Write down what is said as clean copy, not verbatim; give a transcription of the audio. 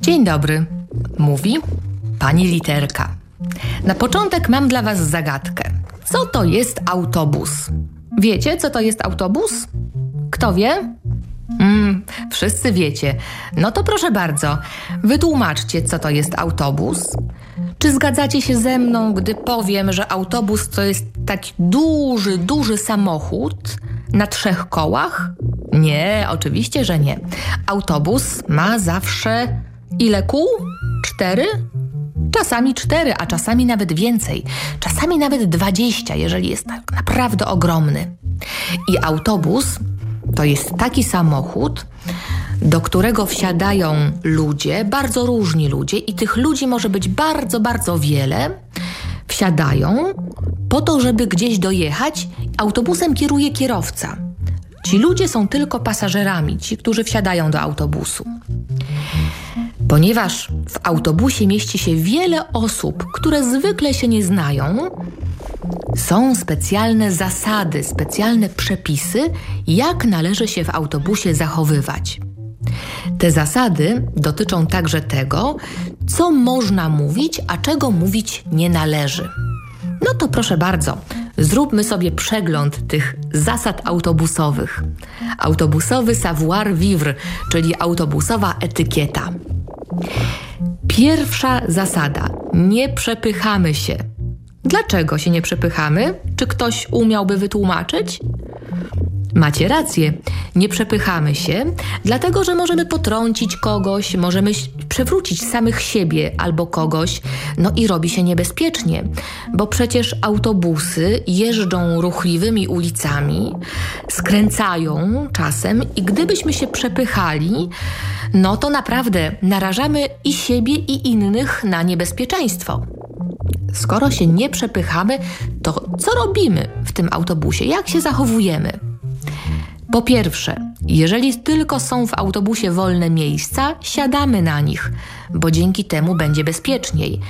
Dzień dobry, mówi pani Literka. Na początek mam dla was zagadkę. Co to jest autobus? Wiecie, co to jest autobus? Kto wie? Wszyscy wiecie. No to proszę bardzo, wytłumaczcie, co to jest autobus. Czy zgadzacie się ze mną, gdy powiem, że autobus to jest taki duży samochód na 3 kołach? Nie, oczywiście, że nie. Autobus ma zawsze ile kół? 4? Czasami 4, a czasami nawet więcej. Czasami nawet 20, jeżeli jest tak naprawdę ogromny. I autobus to jest taki samochód, do którego wsiadają ludzie, bardzo różni ludzie i tych ludzi może być bardzo wiele. Wsiadają po to, żeby gdzieś dojechać. Autobusem kieruje kierowca. Ci ludzie są tylko pasażerami, ci, którzy wsiadają do autobusu. Ponieważ w autobusie mieści się wiele osób, które zwykle się nie znają, są specjalne zasady, specjalne przepisy, jak należy się w autobusie zachowywać. Te zasady dotyczą także tego, co można mówić, a czego mówić nie należy. No to proszę bardzo, zróbmy sobie przegląd tych zasad autobusowych. Autobusowy savoir-vivre, czyli autobusowa etykieta. Pierwsza zasada. Nie przepychamy się. Dlaczego się nie przepychamy? Czy ktoś umiałby wytłumaczyć? Macie rację, nie przepychamy się, dlatego że możemy potrącić kogoś, możemy przewrócić samych siebie albo kogoś, no i robi się niebezpiecznie, bo przecież autobusy jeżdżą ruchliwymi ulicami, skręcają czasem i gdybyśmy się przepychali, no to naprawdę narażamy i siebie, i innych na niebezpieczeństwo. Skoro się nie przepychamy, to co robimy w tym autobusie? Jak się zachowujemy? Po pierwsze, jeżeli tylko są w autobusie wolne miejsca, siadamy na nich, bo dzięki temu będzie bezpieczniej.